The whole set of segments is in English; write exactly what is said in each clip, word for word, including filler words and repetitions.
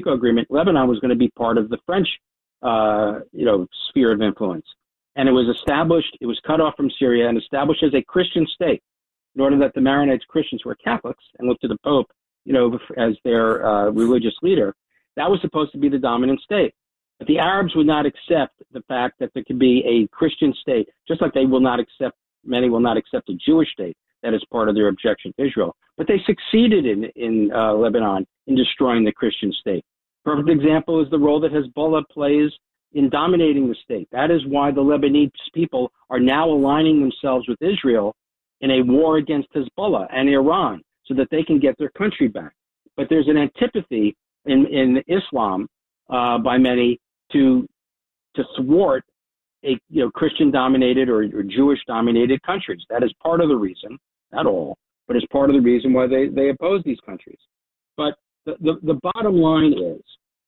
agreement, Lebanon was going to be part of the French, uh, you know, sphere of influence. And it was established, it was cut off from Syria and established as a Christian state in order that the Maronites Christians were Catholics and looked to the Pope, you know, as their uh, religious leader. That was supposed to be the dominant state. But the Arabs would not accept the fact that there could be a Christian state, just like they will not accept, many will not accept a Jewish state. That is part of their objection to Israel. But they succeeded in, in uh, Lebanon in destroying the Christian state. Perfect example is the role that Hezbollah plays in dominating the state. That is why the Lebanese people are now aligning themselves with Israel in a war against Hezbollah and Iran so that they can get their country back. But there's an antipathy in, in Islam uh, by many to to thwart a you know Christian-dominated or, or Jewish-dominated countries. That is part of the reason, not all, but it's part of the reason why they, they oppose these countries. But the, the, the bottom line is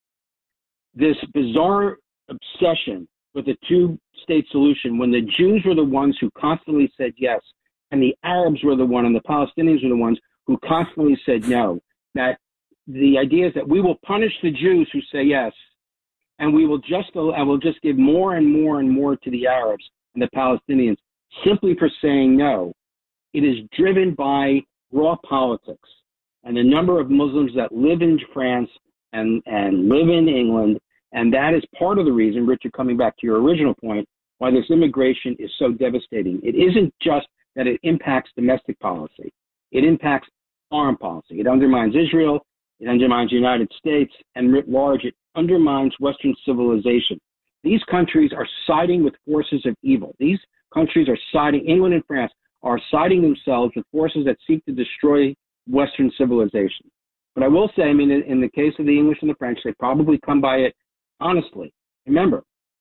this bizarre obsession with a two-state solution when the Jews were the ones who constantly said yes, and the Arabs were the one, and the Palestinians were the ones who constantly said no. That the idea is that we will punish the Jews who say yes, and we will just and we'll just give more and more and more to the Arabs and the Palestinians simply for saying no. It is driven by raw politics, and the number of Muslims that live in France and and live in England. And that is part of the reason, Richard, coming back to your original point, why this immigration is so devastating. It isn't just that it impacts domestic policy. It impacts foreign policy. It undermines Israel. It undermines the United States. And writ large, it undermines Western civilization. These countries are siding with forces of evil. These countries are siding, England and France, are siding themselves with forces that seek to destroy Western civilization. But I will say, I mean, in, in the case of the English and the French, they probably come by it honestly. Remember,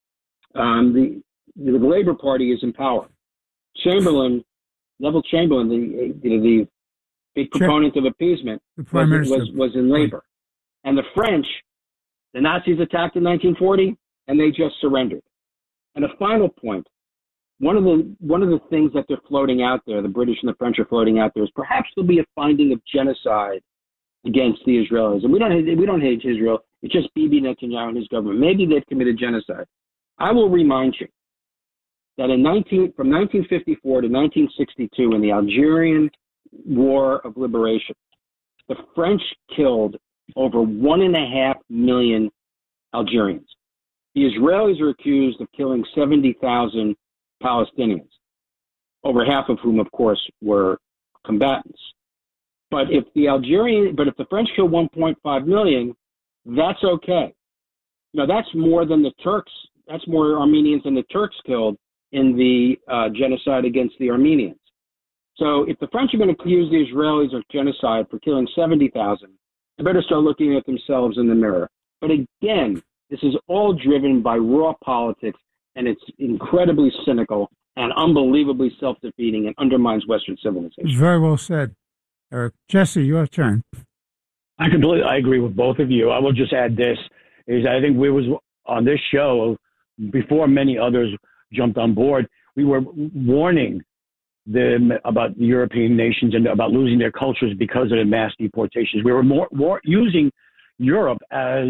um, the, the Labour Party is in power. Chamberlain, Neville Chamberlain, the the, the big proponent of appeasement, the Prime was, Minister. was was in Labour. And the French, the Nazis attacked in nineteen forty, and they just surrendered. And a final point, one of the one of the things that they're floating out there, the British and the French are floating out there, is perhaps there'll be a finding of genocide against the Israelis. And we don't we don't hate Israel. It's just Bibi Netanyahu and his government. Maybe they've committed genocide. I will remind you that in nineteen from nineteen fifty-four to nineteen sixty-two, in the Algerian War of Liberation, the French killed over one and a half million Algerians. The Israelis are accused of killing seventy thousand Palestinians, over half of whom, of course, were combatants. But if the Algerian, but if the French kill one point five million, that's okay. Now that's more than the Turks. That's more Armenians than the Turks killed in the uh, genocide against the Armenians. So if the French are going to accuse the Israelis of genocide for killing seventy thousand, they better start looking at themselves in the mirror. But again, this is all driven by raw politics, and it's incredibly cynical and unbelievably self-defeating and undermines Western civilization. Very well said, Eric. Jesse, your turn. I completely, I agree with both of you. I will just add this, is I think we was on this show before many others jumped on board, we were warning them about the European nations and about losing their cultures because of the mass deportations. We were more, more using Europe as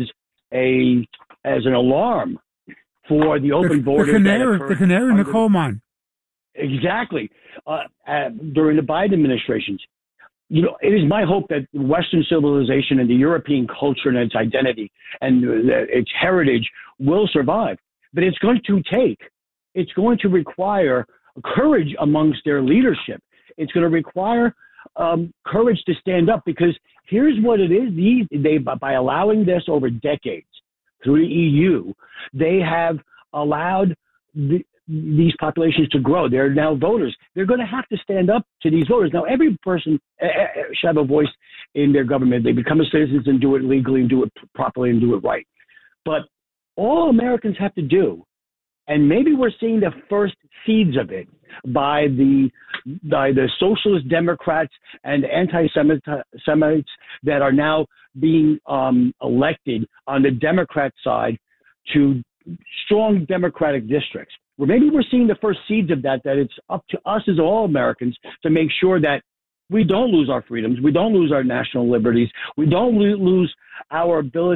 a as an alarm for the open the, borders. The canary, the canary in the coal mine. Exactly. Uh, uh, during the Biden administrations. You know, it is my hope that Western civilization and the European culture and its identity and its heritage will survive. But it's going to take, it's going to require courage amongst their leadership. It's going to require um, courage to stand up, because here's what it is. These, they, by allowing this over decades through the E U, they have allowed the, these populations to grow. They're now voters. They're going to have to stand up to these voters. Now, every person uh, should have a voice in their government. They become a citizen and do it legally and do it properly and do it right. But all Americans have to do, and maybe we're seeing the first seeds of it by the by the socialist Democrats and anti-Semites that are now being um, elected on the Democrat side to strong Democratic districts. Well, maybe we're seeing the first seeds of that, that it's up to us as all Americans to make sure that we don't lose our freedoms, we don't lose our national liberties, we don't lo- lose our ability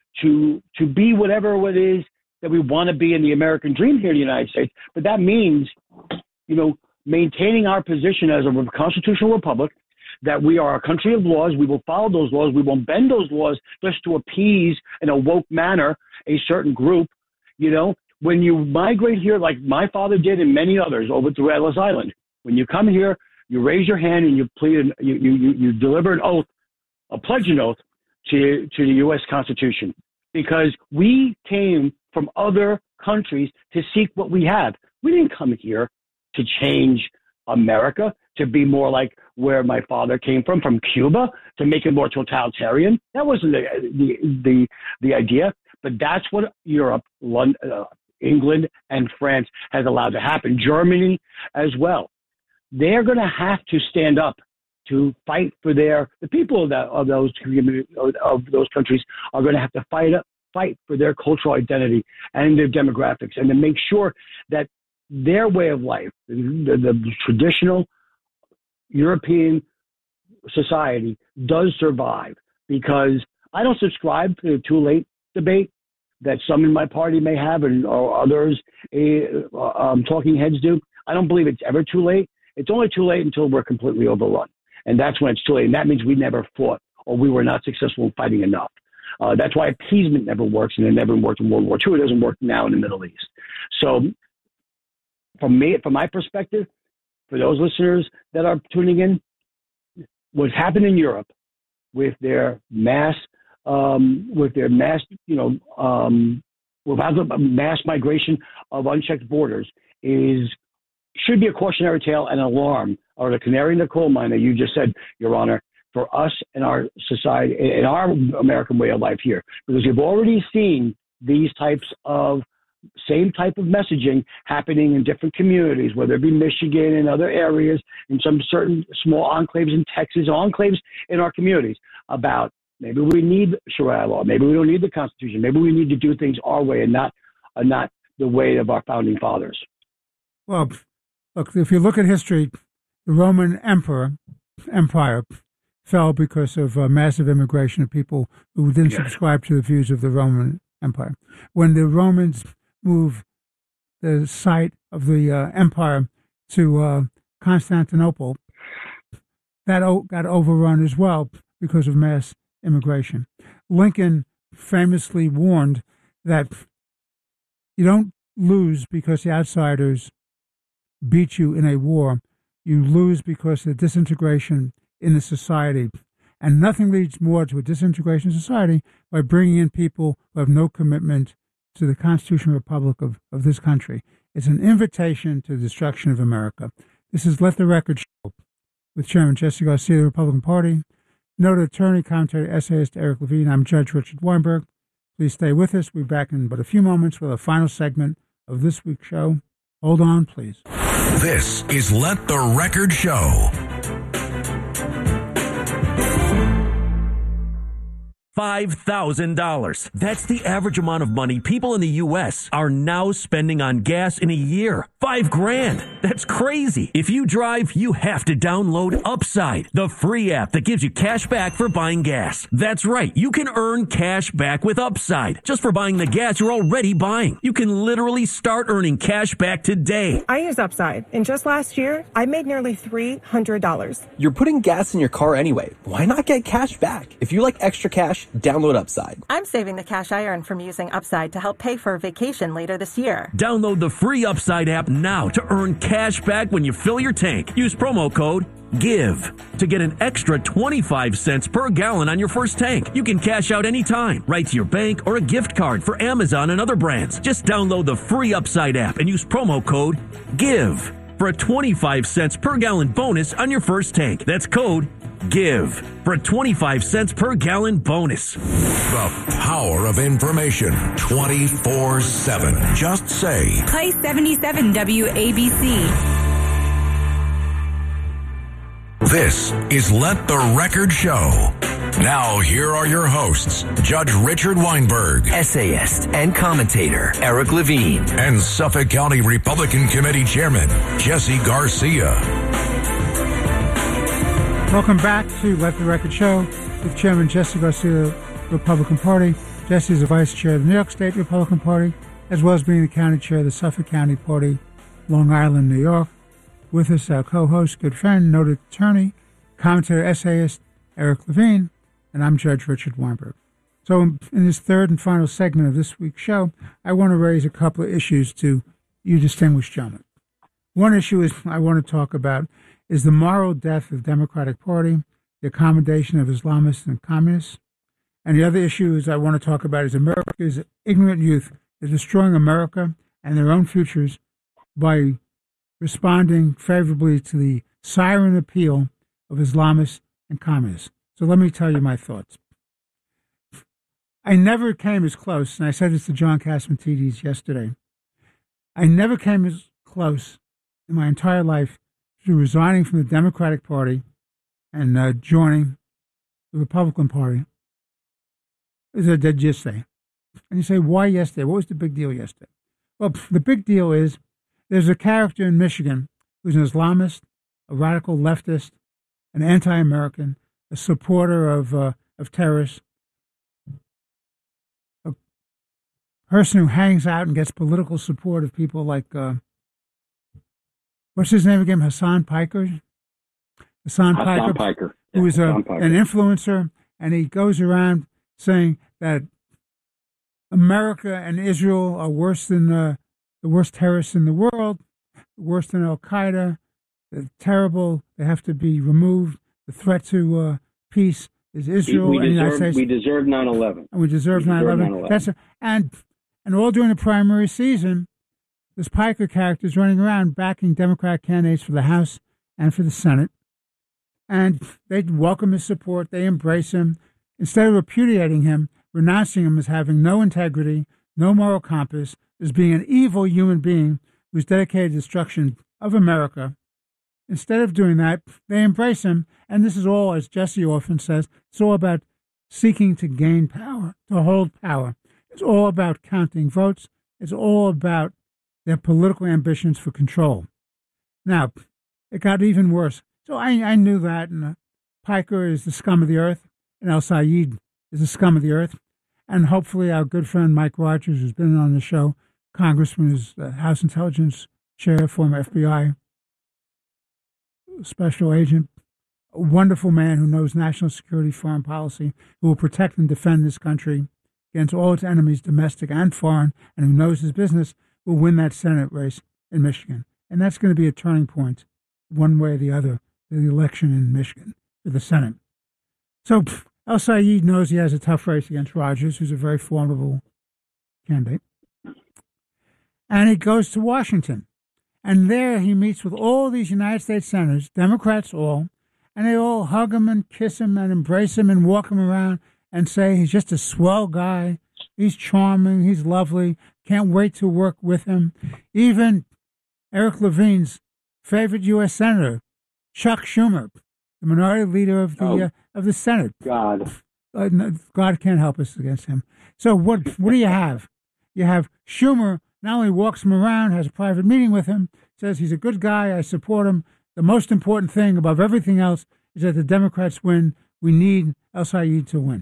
to to be whatever it is that we want to be in the American dream here in the United States. But that means, you know, maintaining our position as a constitutional republic, that we are a country of laws. We will follow those laws. We won't bend those laws just to appease in a woke manner a certain group. You know, when you migrate here, like my father did and many others over to Ellis Island, when you come here, you raise your hand and you plead, you, you, you, you deliver an oath, a pledge an oath to, to the U S Constitution, because we came from other countries to seek what we have. We didn't come here to change America, to be more like where my father came from, from Cuba, to make it more totalitarian. That wasn't the the the, the idea, but that's what Europe, London, uh, England, and France has allowed to happen. Germany as well. They're going to have to stand up to fight for their, the people of, that, of those of those countries are going to have to fight up, fight for their cultural identity and their demographics, and to make sure that their way of life, the, the traditional European society, does survive. Because I don't subscribe to the too late debate that some in my party may have, and or others, uh, um, talking heads do. I don't believe it's ever too late. It's only too late until we're completely overrun. And that's when it's too late. And that means we never fought, or we were not successful in fighting enough. Uh, that's why appeasement never works, and it never worked in World War Two. It doesn't work now in the Middle East. So from me, from my perspective, for those listeners that are tuning in, what's happened in Europe with their mass, um, with their mass, you know, um, without the mass migration of unchecked borders is should be a cautionary tale, an alarm, or the canary in the coal mine that you just said, Your Honor, for us and our society, in our American way of life here, because you've already seen these types of same type of messaging happening in different communities, whether it be Michigan and other areas, in some certain small enclaves in Texas, enclaves in our communities, about maybe we need Sharia law, maybe we don't need the Constitution, maybe we need to do things our way and not, uh, not the way of our founding fathers. Well, look, if you look at history, the Roman emperor, empire fell because of uh, massive immigration of people who didn't yes. subscribe to the views of the Roman Empire. When the Romans moved the site of the uh, empire to uh, Constantinople, that o- got overrun as well because of mass immigration. Lincoln famously warned that you don't lose because the outsiders beat you in a war. You lose because of the disintegration in the society. And nothing leads more to a disintegration of society by bringing in people who have no commitment to the Constitutional Republic of, of this country. It's an invitation to the destruction of America. This is Let the Record Show with Chairman Jesse Garcia of the Republican Party, noted attorney, commentator, essayist Eric Levine. I'm Judge Richard Weinberg. Please stay with us. We'll be back in but a few moments with a final segment of this week's show. Hold on, please. This is Let the Record Show. five thousand dollars. That's the average amount of money people in the U S are now spending on gas in a year. Five grand. That's crazy. If you drive, you have to download Upside, the free app that gives you cash back for buying gas. That's right. You can earn cash back with Upside just for buying the gas you're already buying. You can literally start earning cash back today. I use Upside, and just last year, I made nearly three hundred dollars. You're putting gas in your car anyway. Why not get cash back? If you like extra cash, download Upside. I'm saving the cash I earn from using Upside to help pay for a vacation later this year. Download the free Upside app now to earn cash back when you fill your tank. Use promo code GIVE to get an extra twenty-five cents per gallon on your first tank. You can cash out anytime, right to your bank or a gift card for Amazon and other brands. Just download the free Upside app and use promo code GIVE for a twenty-five cents per gallon bonus on your first tank. That's code GIVE for a twenty-five cents per gallon bonus. The power of information twenty-four seven. Just say Play seventy-seven W A B C. This is Let the Record Show. Now, here are your hosts, Judge Richard Weinberg, essayist and commentator Eric Levine, and Suffolk County Republican Committee Chairman Jesse Garcia. Welcome back to Let the Record Show with Chairman Jesse Garcia, Republican Party, Jesse is the vice chair of the New York State Republican Party, as well as being the county chair of the Suffolk County Party, Long Island, New York. With us, our co-host, good friend, noted attorney, commentator, essayist, Eric Levine, and I'm Judge Richard Weinberg. So in this third and final segment of this week's show, I want to raise a couple of issues to you distinguished gentlemen. One issue is I want to talk about is the moral death of the Democratic Party, the accommodation of Islamists and communists. And the other issue is I want to talk about is America's ignorant youth is destroying America and their own futures by responding favorably to the siren appeal of Islamists and communists. So let me tell you my thoughts. I never came as close, and I said this to John Catsimatidis yesterday, I never came as close in my entire life to resigning from the Democratic Party and uh, joining the Republican Party as I did yesterday. And you say, why yesterday? What was the big deal yesterday? Well, the big deal is there's a character in Michigan who's an Islamist, a radical leftist, an anti-American, a supporter of uh, of terrorists, a person who hangs out and gets political support of people like, uh, what's his name again, Hassan Piker? Hassan, Hassan Piker, Piker. who Yeah, is a, Hassan Piker. an influencer, and he goes around saying that America and Israel are worse than uh, the worst terrorists in the world, worse than Al Qaeda. They're terrible. They have to be removed. The threat to uh, peace is Israel we, and the United deserve, States. we deserve nine eleven. And we deserve We nine deserve eleven. That's a, and and all during the primary season, this Piker character is running around backing Democratic candidates for the House and for the Senate, and they welcome his support. They embrace him instead of repudiating him, renouncing him as having no integrity, no moral compass, as being an evil human being who's dedicated to destruction of America. Instead of doing that, they embrace him, and this is all, as Jesse often says, it's all about seeking to gain power, to hold power. It's all about counting votes. It's all about their political ambitions for control. Now, it got even worse. So I, I knew that, and uh, Piker is the scum of the earth, and El Sayed is the scum of the earth, and hopefully our good friend Mike Rogers, who's been on the show, Congressman, is the House Intelligence Chair, former F B I special agent, a wonderful man who knows national security, foreign policy, who will protect and defend this country against all its enemies, domestic and foreign, and who knows his business, will win that Senate race in Michigan. And that's going to be a turning point, one way or the other, the election in Michigan for the Senate. So El Sayed knows he has a tough race against Rogers, who's a very formidable candidate. And he goes to Washington. And there he meets with all these United States senators, Democrats all, and they all hug him and kiss him and embrace him and walk him around and say he's just a swell guy. He's charming. He's lovely. Can't wait to work with him. Even Eric Levine's favorite U S Senator, Chuck Schumer, the minority leader of the Oh, uh, of the Senate. God. Uh, no, God can't help us against him. So what what do you have? You have Schumer not only walks him around, has a private meeting with him, says he's a good guy, I support him. The most important thing above everything else is that the Democrats win. We need El Sayed to win.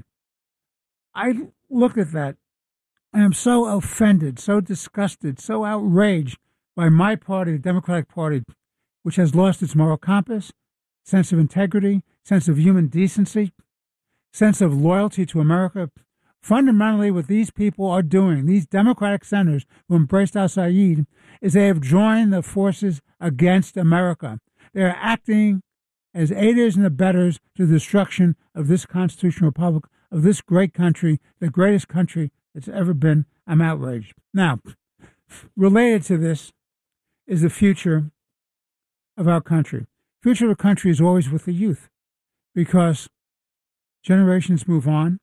I look at that, and I'm so offended, so disgusted, so outraged by my party, the Democratic Party, which has lost its moral compass, sense of integrity, sense of human decency, sense of loyalty to America. Fundamentally, what these people are doing, these Democratic senators who embraced El Sayed, is they have joined the forces against America. They are acting as aiders and abettors to the destruction of this constitutional republic, of this great country, the greatest country that's ever been. I'm outraged. Now, related to this is the future of our country. The future of the country is always with the youth because generations move on.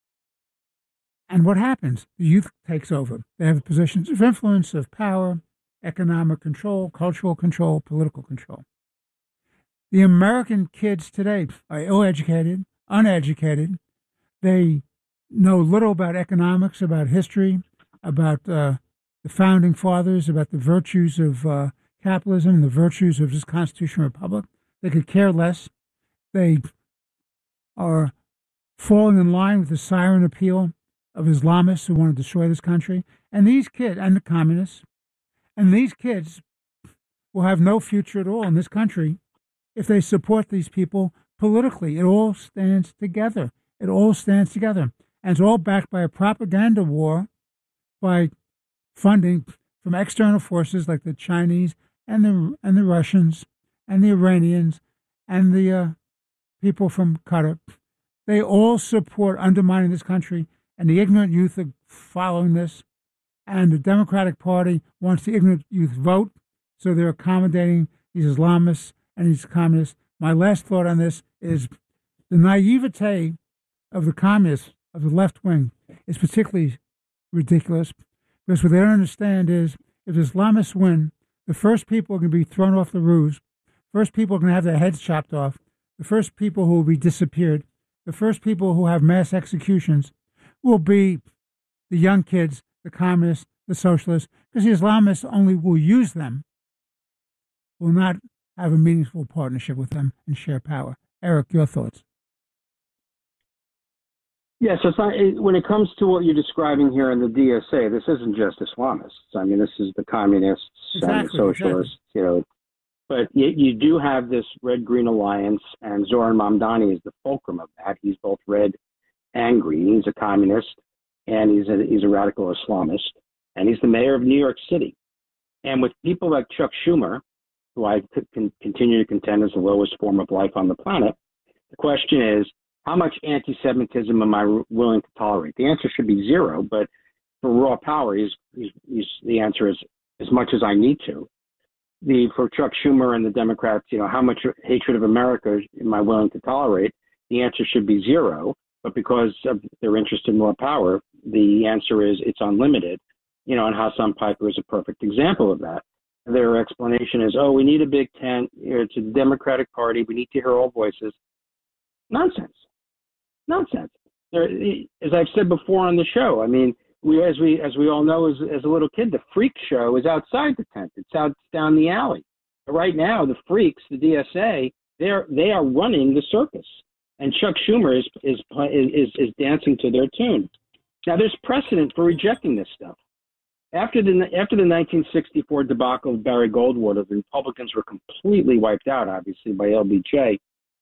And what happens? The youth takes over. They have positions of influence, of power, economic control, cultural control, political control. The American kids today are ill-educated, uneducated. They know little about economics, about history, about uh, the founding fathers, about the virtues of uh, capitalism and the virtues of this constitutional republic. They could care less. They are falling in line with the siren appeal of Islamists who want to destroy this country, and these kids, and the communists, and these kids will have no future at all in this country if they support these people politically. It all stands together. It all stands together. And it's all backed by a propaganda war, by funding from external forces like the Chinese and the and the Russians and the Iranians and the uh, people from Qatar. They all support undermining this country, and the ignorant youth are following this. And the Democratic Party wants the ignorant youth vote, so they're accommodating these Islamists and these communists. My last thought on this is the naivete of the communists, of the left wing, is particularly ridiculous, because what they don't understand is if the Islamists win, the first people are going to be thrown off the roofs, first people are going to have their heads chopped off, the first people who will be disappeared, the first people who have mass executions will be the young kids, the communists, the socialists, because the Islamists only will use them, will not have a meaningful partnership with them and share power. Eric, your thoughts? Yes, yeah, so it's not, it, when it comes to what you're describing here in the D S A, this isn't just Islamists. I mean, this is the communists exactly, and the socialists, exactly. you know. But you, you do have this Red-Green Alliance, and Zoran Mamdani is the fulcrum of that. He's both red and green. He's a communist, and he's a, he's a radical Islamist, and he's the mayor of New York City. And with people like Chuck Schumer, who I can continue to contend is the lowest form of life on the planet, the question is, how much anti-Semitism am I willing to tolerate? The answer should be zero, but for raw power, he's, he's, he's, the answer is as much as I need to. The, for Chuck Schumer and the Democrats, you know, how much hatred of America am I willing to tolerate? The answer should be zero, but because of their interest in raw power, the answer is it's unlimited. You know, and Hassan Piper is a perfect example of that. Their explanation is, oh, we need a big tent. It's a Democratic Party. We need to hear all voices. Nonsense. Nonsense. There, as I've said before on the show, I mean, we as we as we all know as as a little kid, the freak show is outside the tent. It's out down the alley. But right now, the freaks, the D S A, they're they are running the circus, and Chuck Schumer is is is is dancing to their tune. Now, there's precedent for rejecting this stuff. After the after the nineteen sixty-four debacle of Barry Goldwater, the Republicans were completely wiped out, obviously, by L B J.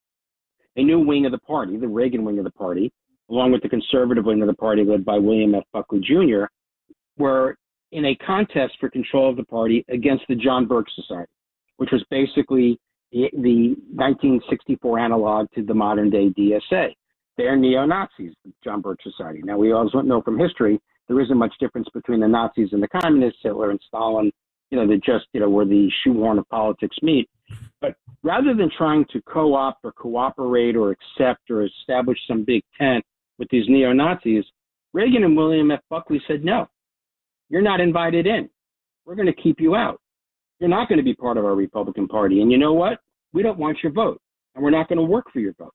A new wing of the party, the Reagan wing of the party, along with the conservative wing of the party led by William F. Buckley Junior, were in a contest for control of the party against the John Birch Society, which was basically the, the nineteen sixty-four analog to the modern-day D S A. They're neo-Nazis, the John Birch Society. Now, we also know from history there isn't much difference between the Nazis and the communists, Hitler and Stalin, you know, they just, you know, where the shoehorn of politics meet. But rather than trying to co-opt or cooperate or accept or establish some big tent with these neo-Nazis, Reagan and William F. Buckley said, no, you're not invited in. We're going to keep you out. You're not going to be part of our Republican Party. And you know what? We don't want your vote, and we're not going to work for your vote.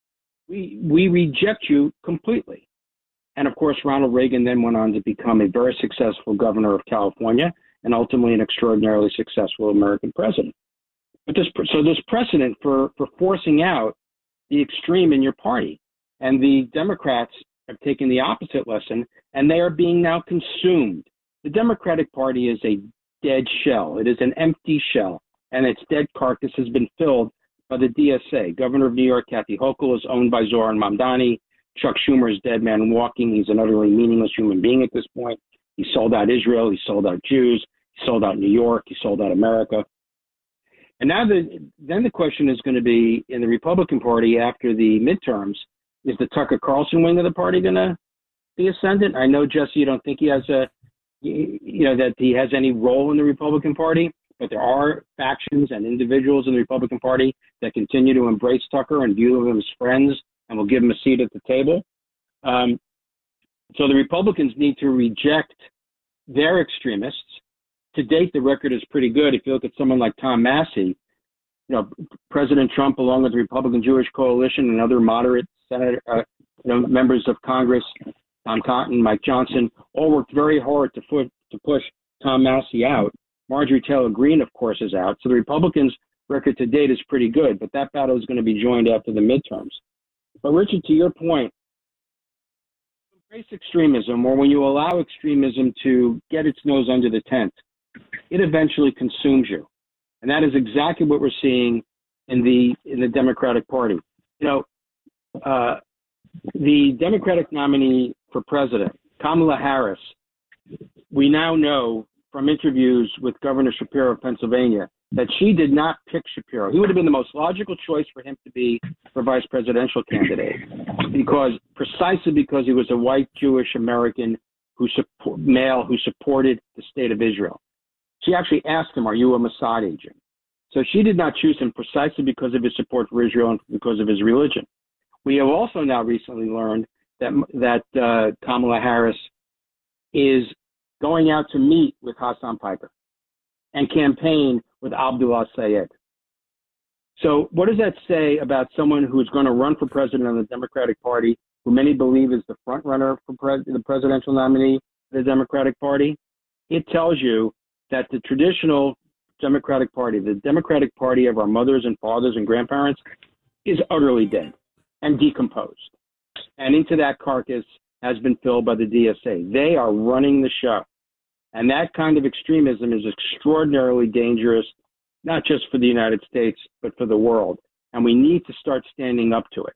We, we reject you completely. And of course, Ronald Reagan then went on to become a very successful governor of California and ultimately an extraordinarily successful American president. But this, so there's precedent for, for forcing out the extreme in your party. And the Democrats have taken the opposite lesson, and they are being now consumed. The Democratic Party is a dead shell. It is an empty shell, and its dead carcass has been filled by the D S A. Governor of New York, Kathy Hochul, is owned by Zoran Mamdani. Chuck Schumer is dead man walking. He's an utterly meaningless human being at this point. He sold out Israel. He sold out Jews. He sold out New York. He sold out America. And now the, then the question is going to be in the Republican Party after the midterms, is the Tucker Carlson wing of the party going to be ascendant? I know, Jesse, you don't think he has a, you know, that he has any role in the Republican Party, but there are factions and individuals in the Republican Party that continue to embrace Tucker and view him as friends and will give him a seat at the table. Um, so the Republicans need to reject their extremists. To date, the record is pretty good. If you look at someone like Tom Massie, you know, President Trump, along with the Republican Jewish Coalition and other moderate Senate, uh, you know, members of Congress, Tom Cotton, Mike Johnson, all worked very hard to, put, to push Tom Massie out. Marjorie Taylor Greene, of course, is out. So the Republicans' record to date is pretty good, but that battle is going to be joined after the midterms. But Richard, to your point, Race extremism, or when you allow extremism to get its nose under the tent, it eventually consumes you. And that is exactly what we're seeing in the in the Democratic Party. You know, uh, the Democratic nominee for president, Kamala Harris, we now know from interviews with Governor Shapiro of Pennsylvania that she did not pick Shapiro. He would have been the most logical choice for him to be for vice presidential candidate, because precisely because he was a white Jewish American who support, male who supported the state of Israel. She actually asked him, "Are you a Mossad agent?" So she did not choose him precisely because of his support for Israel and because of his religion. We have also now recently learned that that uh, Kamala Harris is going out to meet with Hassan Piker and campaign with Abdullah Sayed. So what does that say about someone who's going to run for president of the Democratic Party, who many believe is the front runner for pres- the presidential nominee for the Democratic Party? It tells you that the traditional Democratic Party, the Democratic Party of our mothers and fathers and grandparents, is utterly dead and decomposed. And into that carcass has been filled by the D S A. They are running the show. And that kind of extremism is extraordinarily dangerous, not just for the United States, but for the world. And we need to start standing up to it.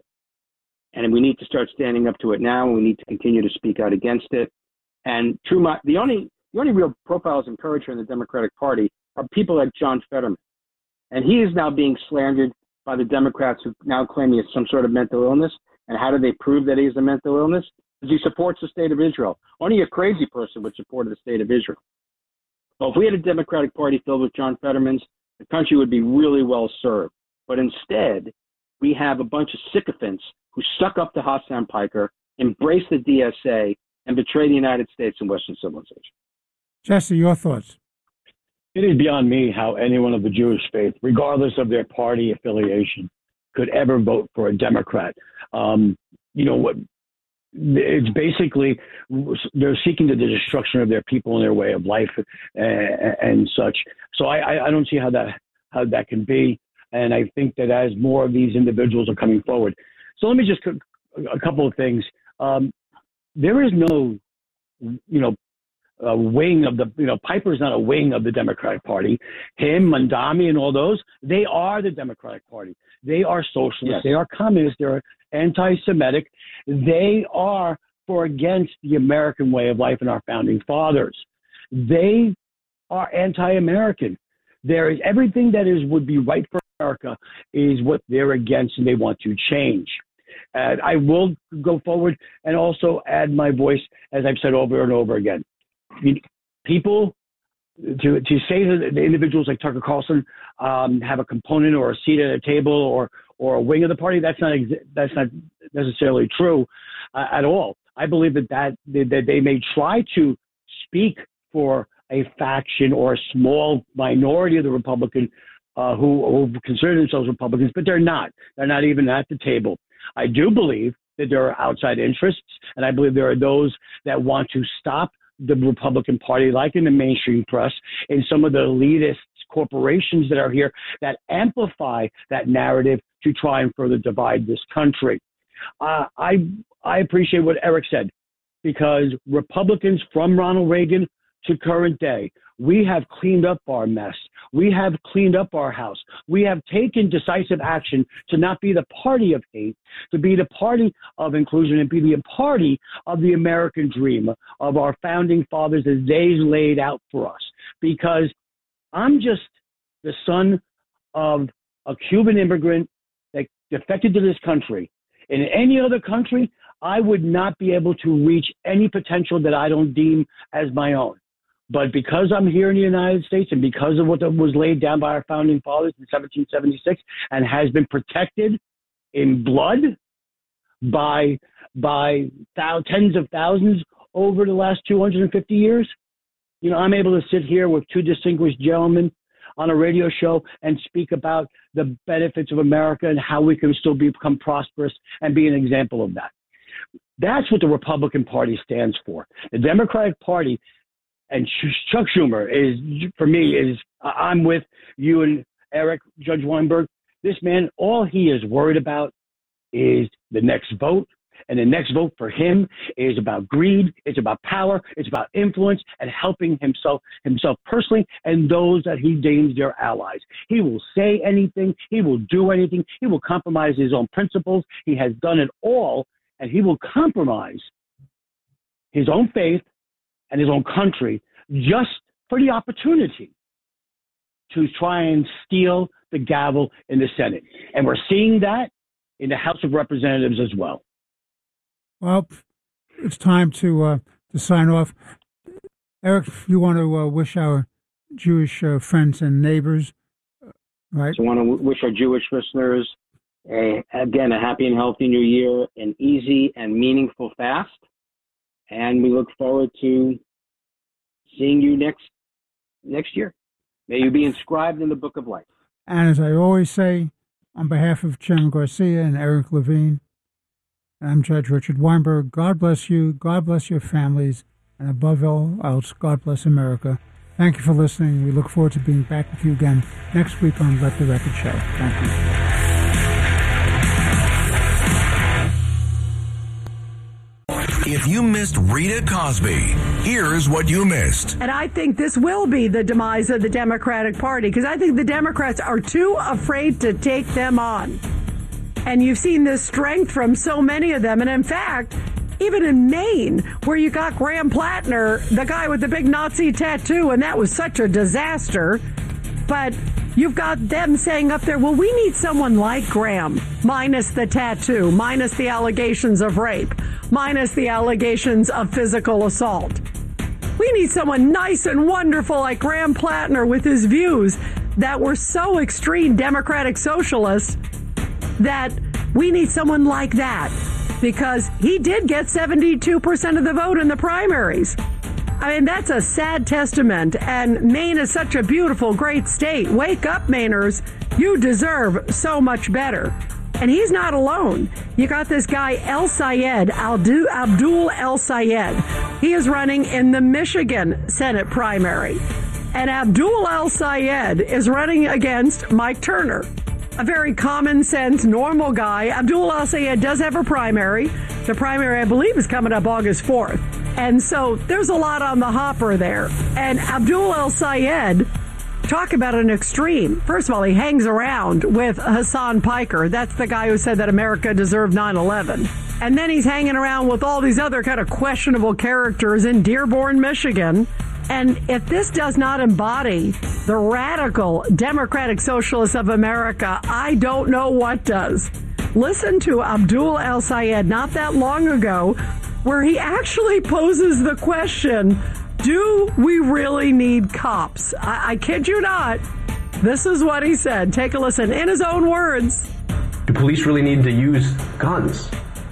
And we need to start standing up to it now, and we need to continue to speak out against it. And true, the only the only real profiles and courage in the Democratic Party are people like John Fetterman. And he is now being slandered by the Democrats who now claim he has some sort of mental illness. And how do they prove that he has a mental illness? Because he supports the state of Israel. Only a crazy person would support the state of Israel. Well, if we had a Democratic Party filled with John Fettermans, the country would be really well served. But instead, we have a bunch of sycophants who suck up to Hassan Piker, embrace the D S A, and betray the United States and Western civilization. Jesse, your thoughts? It is beyond me how anyone of the Jewish faith, regardless of their party affiliation, could ever vote for a Democrat. Um, you know what? It's basically they're seeking the destruction of their people and their way of life and, and such. So I, I don't see how that how that can be. And I think that as more of these individuals are coming forward. So let me just a couple of things. Um, there is no, you know, a wing of the, you know, Piper's not a wing of the Democratic Party. Him, Mandami, and all those, they are the Democratic Party. They are socialists. Yes. They are communists. They're anti-Semitic. They are for against the American way of life and our founding fathers. They are anti-American. There is everything that is would be right for America is what they're against, and they want to change. And I will go forward and also add my voice, as I've said over and over again. People, to to say that the individuals like Tucker Carlson um, have a component or a seat at a table or or a wing of the party, that's not that's not necessarily true uh, at all. I believe that, that that they may try to speak for a faction or a small minority of the Republican uh, who, who consider themselves Republicans, but they're not. They're not even at the table. I do believe that there are outside interests, and I believe there are those that want to stop the Republican Party, like in the mainstream press, in some of the elitist corporations that are here that amplify that narrative to try and further divide this country. Uh, I I appreciate what Eric said, because Republicans from Ronald Reagan to current day, we have cleaned up our mess. We have cleaned up our house. We have taken decisive action to not be the party of hate, to be the party of inclusion, and be the party of the American dream of our founding fathers as they laid out for us. Because I'm just the son of a Cuban immigrant that defected to this country. In any other country, I would not be able to reach any potential that I don't deem as my own. But because I'm here in the United States and because of what was laid down by our founding fathers in seventeen seventy-six and has been protected in blood by by thou- tens of thousands over the last two hundred fifty years, you know, I'm able to sit here with two distinguished gentlemen on a radio show and speak about the benefits of America and how we can still become prosperous and be an example of that. That's what the Republican Party stands for. The Democratic Party, and Chuck Schumer is, for me, is I'm with you and Eric, Judge Weinberg. This man, all he is worried about is the next vote And the next vote for him is about greed. It's about power. It's about influence and helping himself, himself personally and those that he deems their allies. He will say anything. He will do anything. He will compromise his own principles. He has done it all, and he will compromise his own faith and his own country just for the opportunity to try and steal the gavel in the Senate. And we're seeing that in the House of Representatives as well. Well, it's time to uh, to sign off. Eric, you want to uh, wish our Jewish uh, friends and neighbors, uh, right? So I want to w- wish our Jewish listeners, a, again, a happy and healthy new year, an easy and meaningful fast. And we look forward to seeing you next next year. May you be inscribed in the Book of Life. And as I always say, on behalf of Chairman Garcia and Eric Levine, I'm Judge Richard Weinberg. God bless you. God bless your families. And above all else, God bless America. Thank you for listening. We look forward to being back with you again next week on Let the Record Show. Thank you. If you missed Rita Cosby, here's what you missed. And I think this will be the demise of the Democratic Party, because I think the Democrats are too afraid to take them on. And you've seen this strength from so many of them. And in fact, even in Maine, where you got Graham Plattner, the guy with the big Nazi tattoo, and that was such a disaster. But you've got them saying up there, well, we need someone like Graham, minus the tattoo, minus the allegations of rape, minus the allegations of physical assault. We need someone nice and wonderful like Graham Plattner with his views that were so extreme Democratic socialists that we need someone like that, because he did get seventy-two percent of the vote in the primaries. I mean, that's a sad testament, and Maine is such a beautiful, great state. Wake up, Mainers. You deserve so much better. And he's not alone. You got this guy, El Sayed, Abdul El Sayed. He is running in the Michigan Senate primary. And Abdul El Sayed is running against Mike Turner, a very common sense, normal guy. Abdul El Sayed does have a primary. The primary, I believe, is coming up August fourth. And so there's a lot on the hopper there. And Abdul El Sayed, talk about an extreme. First of all, he hangs around with Hassan Piker. That's the guy who said that America deserved nine eleven. And then he's hanging around with all these other kind of questionable characters in Dearborn, Michigan. And if this does not embody the radical Democratic Socialists of America, I don't know what does. Listen to Abdul El Sayed not that long ago, where he actually poses the question, do we really need cops? I, I kid you not. This is what he said. Take a listen in his own words. Do police really need to use guns?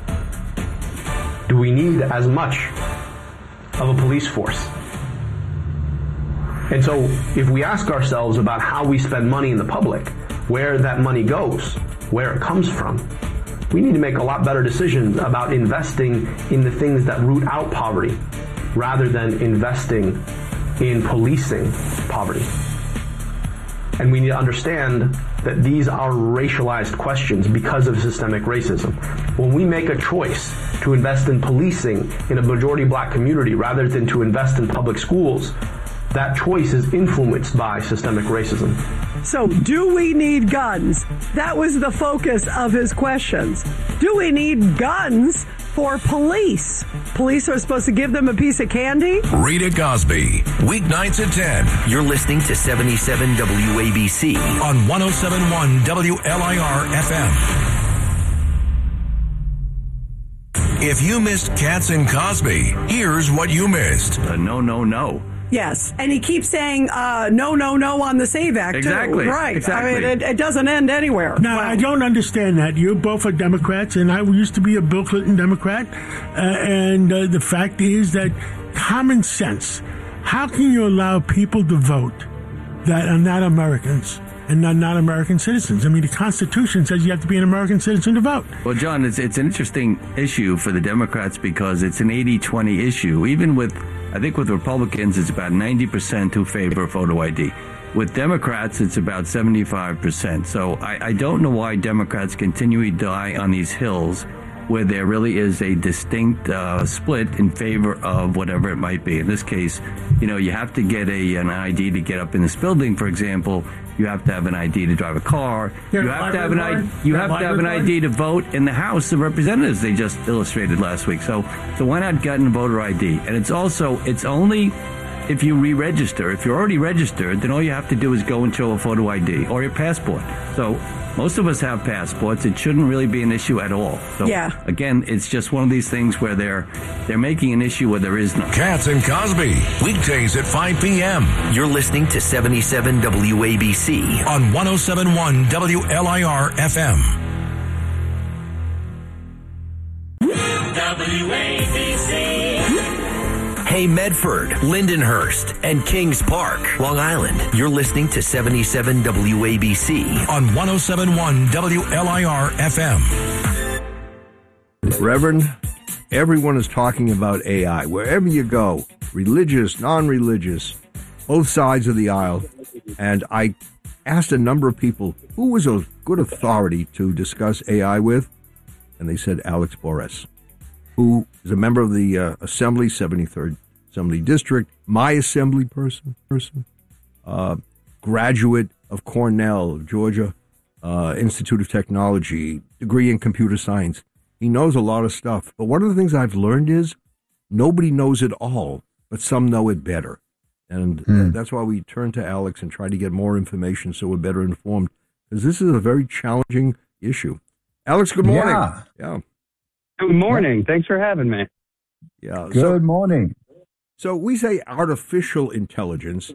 Do we need as much of a police force? And so if we ask ourselves about how we spend money in the public, where that money goes, where it comes from, we need to make a lot better decisions about investing in the things that root out poverty rather than investing in policing poverty. And we need to understand that these are racialized questions because of systemic racism. When we make a choice to invest in policing in a majority black community rather than to invest in public schools, that choice is influenced by systemic racism. So, do we need guns? That was the focus of his questions. Do we need guns for police? Police are supposed to give them a piece of candy? Rita Cosby, weeknights at ten. You're listening to seventy-seven W A B C on one oh seven point one W L I R F M. If you missed Katz and Cosby, here's what you missed. Uh, no, no, no. Yes, and he keeps saying uh, no, no, no on the SAVE Act, exactly. too. Right. Exactly. I mean, it, it doesn't end anywhere. Now, wow. I don't understand that. You both are Democrats, and I used to be a Bill Clinton Democrat. Uh, and uh, the fact is that common sense, how can you allow people to vote that are not Americans and not, not American citizens? I mean, the Constitution says you have to be an American citizen to vote. Well, John, it's, it's an interesting issue for the Democrats because it's an eighty twenty issue. Even with, I think with Republicans, it's about ninety percent who favor photo I D. With Democrats, it's about seventy-five percent. So I, I don't know why Democrats continually die on these hills where there really is a distinct uh, split in favor of whatever it might be. In this case, you know, you have to get a an I D to get up in this building, for example. You have to have an I D to drive a car. Yeah, you have to have an I D. You have to have an I D to vote in the House of Representatives. They just illustrated last week. So, so why not get a voter I D? And it's also it's only if you re-register. If you're already registered, then all you have to do is go and show a photo I D or your passport. So most of us have passports. It shouldn't really be an issue at all. So yeah. Again, it's just one of these things where they're they're making an issue where there is none. Katz and Cosby, weekdays at five p.m. You're listening to seventy-seven W A B C on one oh seven point one W L I R F M. W A B C. Hey Medford, Lindenhurst, and Kings Park, Long Island. You're listening to seventy-seven W A B C on one oh seven point one W L I R F M. Reverend, everyone is talking about A I. Wherever you go, religious, non-religious, both sides of the aisle. And I asked a number of people who was a good authority to discuss A I with, and they said Alex Borres, who is a member of the uh, Assembly, seventy-third Assembly District, my Assembly person, person, uh, graduate of Cornell, of Georgia uh, Institute of Technology, degree in computer science. He knows a lot of stuff. But one of the things I've learned is nobody knows it all, but some know it better. And Hmm. that's why we turn to Alex and try to get more information so we're better informed, because this is a very challenging issue. Alex, good morning. Yeah. Yeah. Good morning. Thanks for having me. Yeah. Good so, morning. So we say artificial intelligence,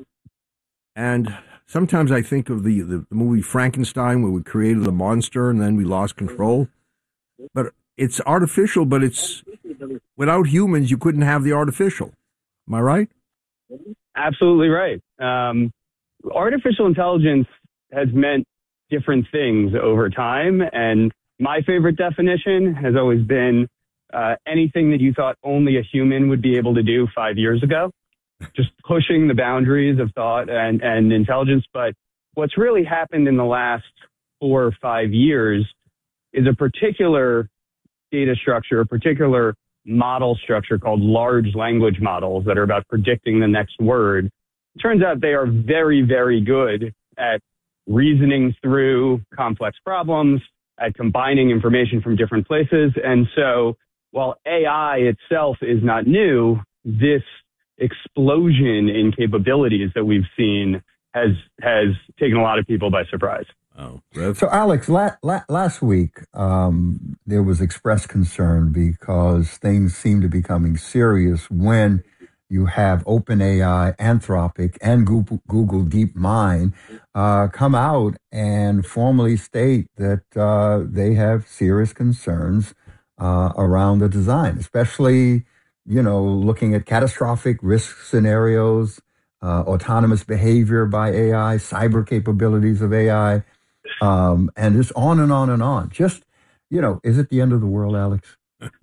and sometimes I think of the, the, the movie Frankenstein, where we created the monster and then we lost control. But it's artificial, but it's without humans, you couldn't have the artificial. Am I right? Absolutely right. Um, artificial intelligence has meant different things over time, and my favorite definition has always been uh, anything that you thought only a human would be able to do five years ago, just pushing the boundaries of thought and, and intelligence. But what's really happened in the last four or five years is a particular data structure, a particular model structure called large language models that are about predicting the next word. It turns out they are very, very good at reasoning through complex problems, at combining information from different places. And so while A I itself is not new, this explosion in capabilities that we've seen has has taken a lot of people by surprise. Oh, so Alex, la- la- last week um, there was expressed concern because things seem to be becoming serious when you have OpenAI, Anthropic, and Google, Google DeepMind uh, come out and formally state that uh, they have serious concerns uh, around the design, especially, you know, looking at catastrophic risk scenarios, uh, autonomous behavior by A I, cyber capabilities of A I, um, and it's on and on and on. Just, you know, is it the end of the world, Alex?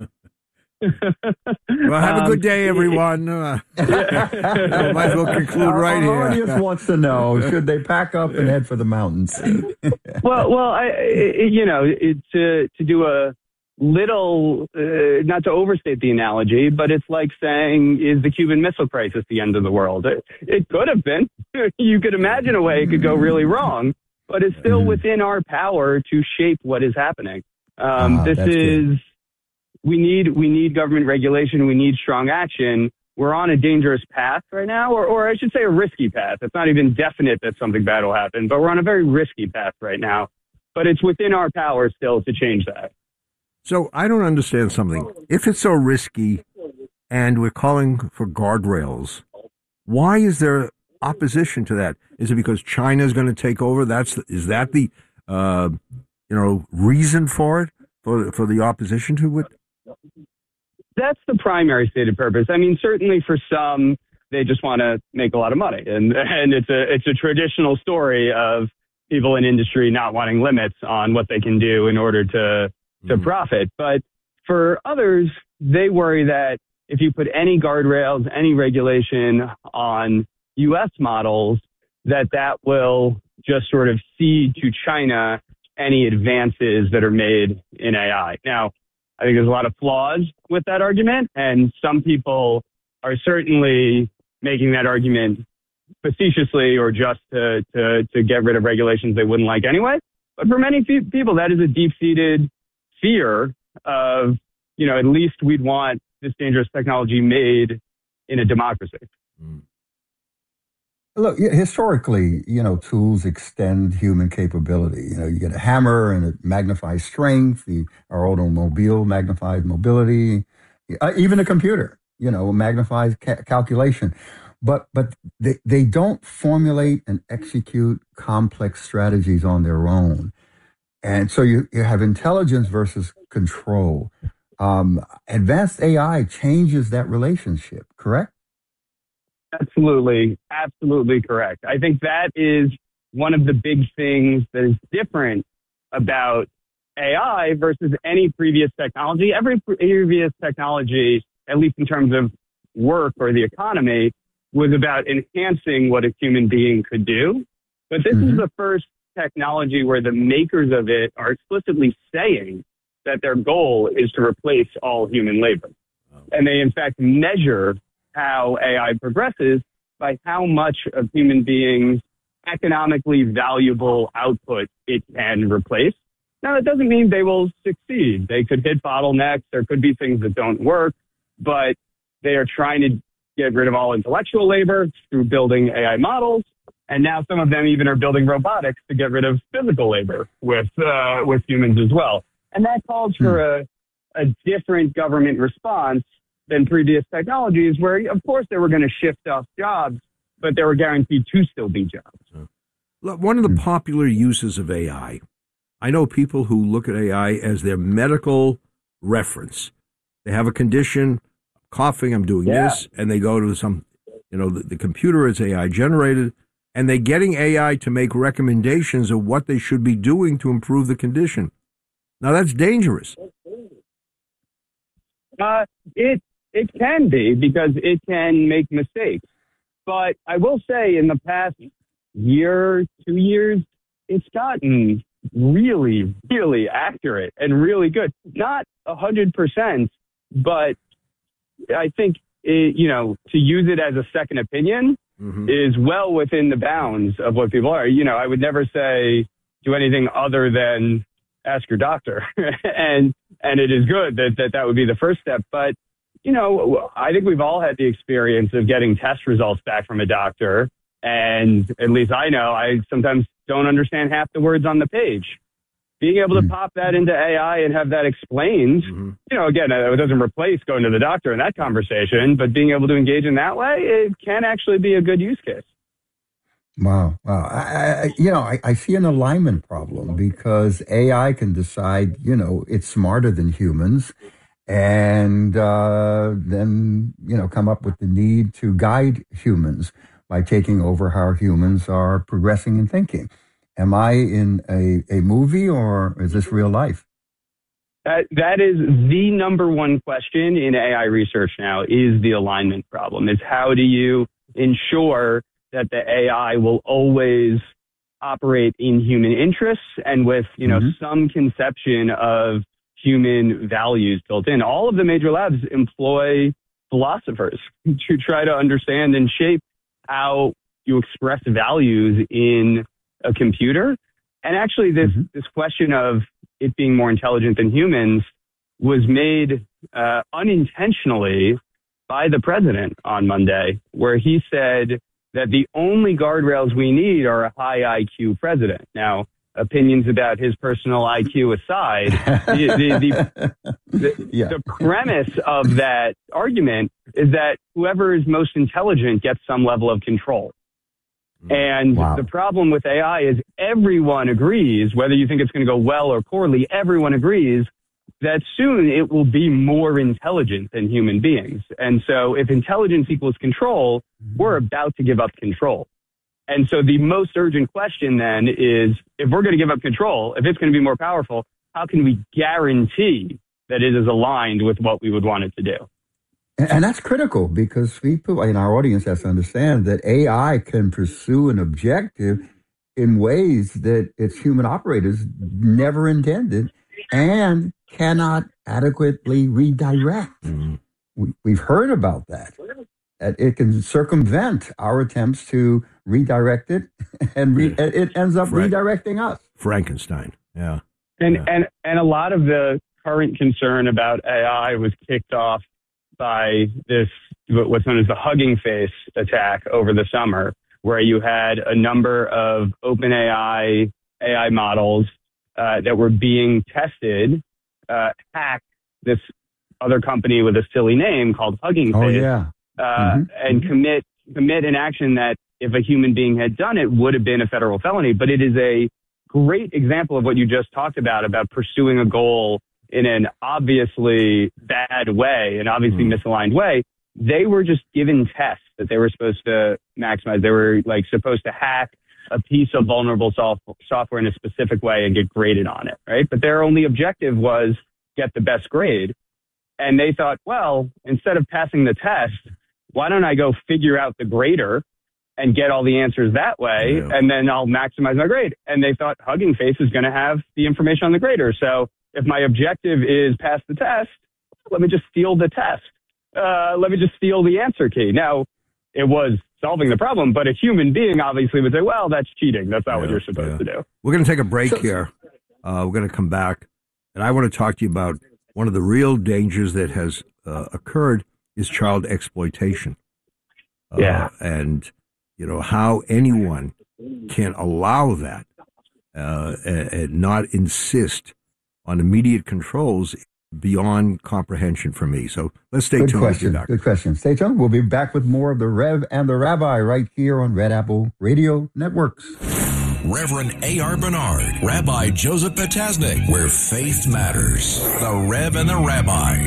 Well, have a good day, everyone. Uh, might as well conclude our, right our here. Our audience wants to know, should they pack up and head for the mountains? well, well, I, it, you know, it, to to do a little, uh, not to overstate the analogy, but it's like saying, is the Cuban Missile Crisis the end of the world? It, it could have been. You could imagine a way it could go really wrong, but it's still within our power to shape what is happening. Um, Ah, this that's is. good. We need we need government regulation. We need strong action. We're on a dangerous path right now, or, or I should say a risky path. It's not even definite that something bad will happen, but we're on a very risky path right now. But it's within our power still to change that. So I don't understand something. If it's so risky and we're calling for guardrails, why is there opposition to that? Is it because China is going to take over? That's is that the uh, you know reason for it, for for the opposition to it? That's the primary stated purpose. I mean, certainly for some, they just want to make a lot of money, and and it's a it's a traditional story of people in industry not wanting limits on what they can do in order to to mm. profit. But for others, they worry that if you put any guardrails, any regulation on U S models, that that will just sort of cede to China any advances that are made in A I. Now, I think there's a lot of flaws with that argument, and some people are certainly making that argument facetiously or just to, to, to get rid of regulations they wouldn't like anyway. But for many fe- people, that is a deep-seated fear of, you know, at least we'd want this dangerous technology made in a democracy. Look, historically, you know, tools extend human capability. You know, you get a hammer and it magnifies strength. The, our automobile magnifies mobility. Uh, even a computer, you know, magnifies ca- calculation. But but they, they don't formulate and execute complex strategies on their own. And so you, you have intelligence versus control. Um, advanced A I changes that relationship, correct? Absolutely. Absolutely correct. I think that is one of the big things that is different about A I versus any previous technology. Every previous technology, at least in terms of work or the economy, was about enhancing what a human being could do. But this mm-hmm. is the first technology where the makers of it are explicitly saying that their goal is to replace all human labor. And they, in fact, measure how A I progresses by how much of human beings' economically valuable output it can replace. Now, that doesn't mean they will succeed. They could hit bottlenecks. There could be things that don't work, but they are trying to get rid of all intellectual labor through building A I models. And now some of them even are building robotics to get rid of physical labor with, uh, with humans as well. And that calls for a, a different government response than previous technologies where, of course, they were going to shift off jobs, but they were guaranteed to still be jobs. Look, one of the popular uses of A I, I know people who look at A I as their medical reference. They have a condition, coughing, I'm doing yeah. this, and they go to some, you know, the, the computer is A I generated, and they're getting A I to make recommendations of what they should be doing to improve the condition. Now, that's dangerous. Uh, it It can be because it can make mistakes. But I will say in the past year, two years, it's gotten really, really accurate and really good. Not one hundred percent, but I think, it, you know, to use it as a second opinion mm-hmm. is well within the bounds of what people are. You know, I would never say do anything other than ask your doctor. and and it is good that, that that would be the first step. But you know, I think we've all had the experience of getting test results back from a doctor. And at least I know I sometimes don't understand half the words on the page. Being able to pop that into A I and have that explained, mm-hmm. you know, again, it doesn't replace going to the doctor in that conversation, but being able to engage in that way, it can actually be a good use case. Wow. Wow. I, I, you know, I, I see an alignment problem because A I can decide, you know, it's smarter than humans. And uh, then, you know, come up with the need to guide humans by taking over how humans are progressing and thinking. Am I in a, a movie or is this real life? That, that is the number one question in A I research now is the alignment problem. Is how do you ensure that the A I will always operate in human interests and with, you know, mm-hmm. some conception of human values built in. All of the major labs employ philosophers to try to understand and shape how you express values in a computer. And actually this, mm-hmm. this question of it being more intelligent than humans was made uh, unintentionally by the president on Monday, where he said that the only guardrails we need are a high I Q president. Now, opinions about his personal I Q aside, the, the, the, the, yeah. the premise of that argument is that whoever is most intelligent gets some level of control. And wow. the problem with A I is everyone agrees, whether you think it's going to go well or poorly, everyone agrees that soon it will be more intelligent than human beings. And so if intelligence equals control, we're about to give up control. And so the most urgent question then is, if we're going to give up control, if it's going to be more powerful, how can we guarantee that it is aligned with what we would want it to do? And that's critical because people in our audience has to understand that A I can pursue an objective in ways that its human operators never intended. and cannot adequately redirect. Mm-hmm. We, we've heard about that. That it can circumvent our attempts to redirect it, and re- Yeah. it ends up Frank- redirecting us. Frankenstein. Yeah. And Yeah. and and a lot of the current concern about A I was kicked off by this what's known as the Hugging Face attack over the summer, where you had a number of OpenAI A I models uh, that were being tested, uh, hack this other company with a silly name called Hugging Face, Oh yeah. uh, Mhm. and commit commit an action that if a human being had done it would have been a federal felony. But it is a great example of what you just talked about, about pursuing a goal in an obviously bad way, an obviously Mm. misaligned way. They were just given tests that they were supposed to maximize. They were like supposed to hack a piece of vulnerable soft- software in a specific way and get graded on it, right? But their only objective was get the best grade. And they thought, well, instead of passing the test, why don't I go figure out the grader and get all the answers that way, Yeah. and then I'll maximize my grade. And they thought Hugging Face is going to have the information on the grader. So if my objective is pass the test, let me just steal the test. Uh, let me just steal the answer key. Now, it was solving the problem, but a human being obviously would say, well, that's cheating. That's not what Yeah, you're supposed yeah. to do. We're going to take a break So- here. Uh, we're going to come back, and I want to talk to you about one of the real dangers that has uh, occurred is child exploitation. Uh, Yeah. And, you know, how anyone can allow that uh, and, and not insist on immediate controls beyond comprehension for me. So let's stay Good tuned. We'll be question. back. Good question. Stay tuned. We'll be back with more of the Rev and the Rabbi right here on Red Apple Radio Networks. Reverend A R. Bernard, Rabbi Joseph Potasnik, where faith matters. The Rev and the Rabbi.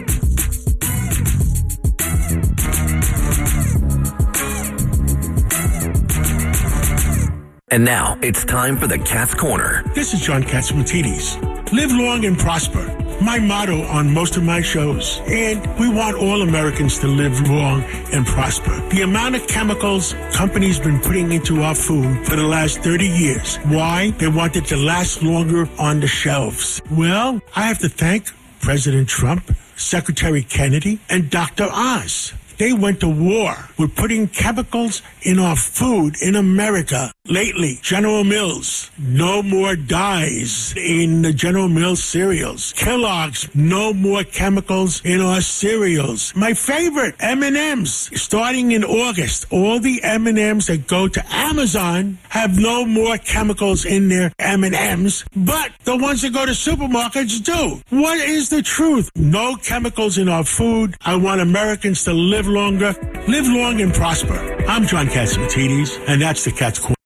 And now it's time for the Cat's Corner. This is John Katsimatidis. Live long and prosper. My motto on most of my shows. And we want all Americans to live long and prosper. The amount of chemicals companies been putting into our food for the last thirty years. Why? They want it to last longer on the shelves. Well, I have to thank President Trump, Secretary Kennedy, and Doctor Oz. They went to war with putting chemicals in our food in America. Lately, General Mills, no more dyes in the General Mills cereals. Kellogg's, no more chemicals in our cereals. My favorite, M and M's. Starting in August, all the M and M's that go to Amazon have no more chemicals in their M and M's, but the ones that go to supermarkets do. What is the truth? No chemicals in our food. I want Americans to live longer, live long and prosper. I'm John Katsimatidis, and that's the Cat's Corner.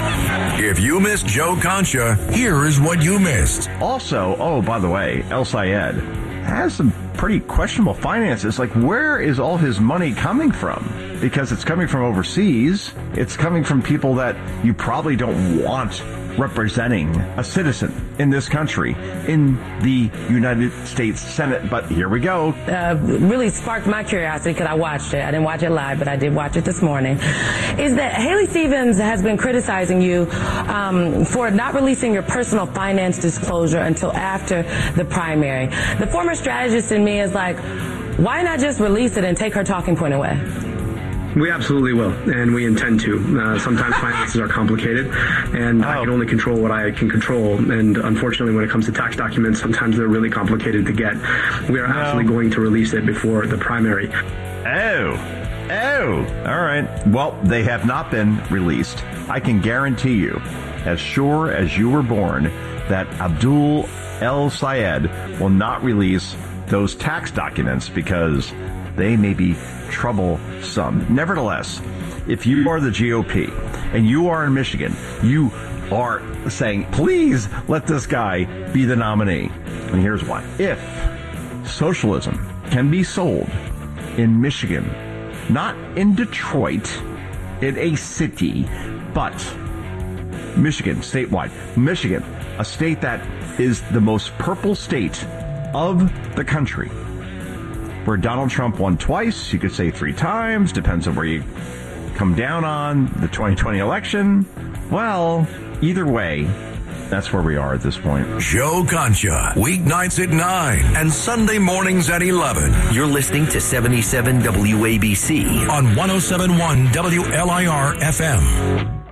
If you missed Joe Concha, here is what you missed. Also, oh, by the way, El Sayed has some pretty questionable finances. Like, where is all his money coming from? Because it's coming from overseas. It's coming from people that you probably don't want representing a citizen in this country, in the United States Senate. But here we go. Uh, really sparked my curiosity because I watched it. I didn't watch it live, but I did watch it this morning. Is that Haley Stevens has been criticizing you um, for not releasing your personal finance disclosure until after the primary. The former strategist in me is like, why not just release it and take her talking point away? We absolutely will, and we intend to. Uh, sometimes finances are complicated, and I can only control what I can control. And unfortunately, when it comes to tax documents, sometimes they're really complicated to get. We are no. absolutely going to release it before the primary. Oh, oh, all right. Well, they have not been released. I can guarantee you, as sure as you were born, that Abdul El Sayed will not release those tax documents because they may be troublesome. Nevertheless, if you are the G O P and you are in Michigan, you are saying, please let this guy be the nominee. And here's why. If socialism can be sold in Michigan, not in Detroit, in a city, but Michigan, statewide. Michigan, a state that is the most purple state of the country, where Donald Trump won twice, you could say three times, depends on where you come down on the twenty twenty election. Well, either way, that's where we are at this point. Joe Concha, weeknights at nine and Sunday mornings at eleven. You're listening to seventy-seven W A B C on one oh seven point one W L I R F M.